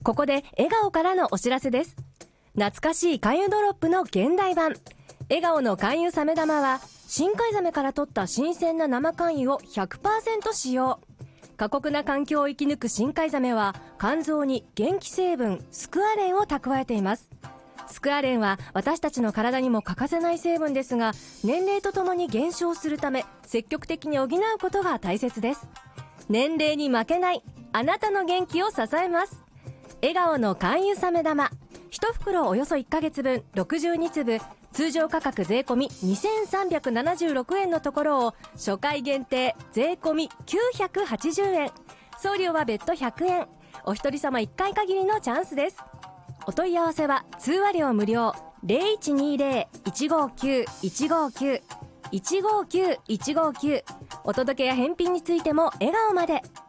ここで笑顔からのお知らせです。懐かしい勧誘ドロップの現代版、笑顔の勧誘サメ玉は深海ザメから取った新鮮な生肝油を 100% 使用。過酷な環境を生き抜く深海ザメは肝臓に元気成分スクアレンを蓄えています。スクアレンは私たちの体にも欠かせない成分ですが、年齢とともに減少するため積極的に補うことが大切です。年齢に負けないあなたの元気を支えます。笑顔の肝油サメ玉、1袋およそ1ヶ月分62粒、通常価格税込み2376円のところを初回限定税込み980円、送料は別途100円。お一人様1回限りのチャンスです。お問い合わせは通話料無料 0120-159-159 159-159。お届けや返品についても笑顔まで。